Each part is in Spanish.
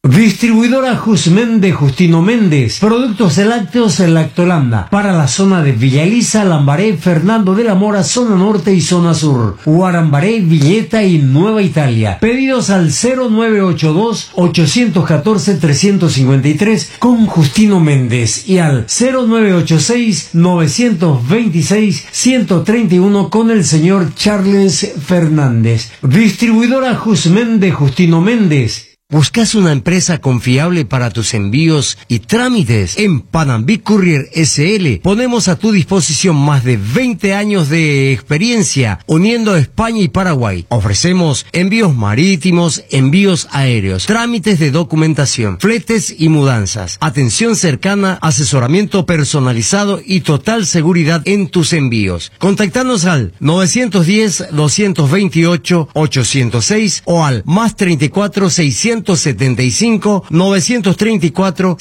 Distribuidora Jusmen de Justino Méndez. Productos lácteos Lactolanda. Para la zona de Villa Elisa, Lambaré, Fernando de la Mora, zona norte y zona sur. Guarambaré, Villeta y Nueva Italia. Pedidos al 0982-814-353 con Justino Méndez y al 0986-926-131 con el señor Charles Fernández. Distribuidora Jusmen de Justino Méndez. ¿Buscas una empresa confiable para tus envíos y trámites? En Panambic Courier SL ponemos a tu disposición más de 20 años de experiencia uniendo España y Paraguay. Ofrecemos envíos marítimos, envíos aéreos, trámites de documentación, fletes y mudanzas, atención cercana, asesoramiento personalizado y total seguridad en tus envíos. Contactanos al 910-228-806 o al más 34 675 934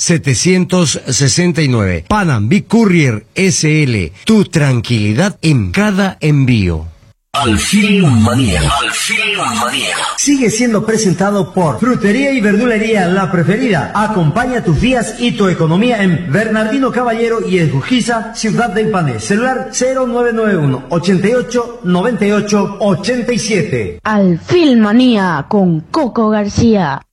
769. Panambic Courier SL, tu tranquilidad en cada envío. Alfil Manía. Sigue siendo presentado por Frutería y Verdulería La Preferida. Acompaña tus días y tu economía en Bernardino Caballero y Esgujiza, Ciudad del Pané. Celular 0991 88 98 87. Alfil Manía con Coco García.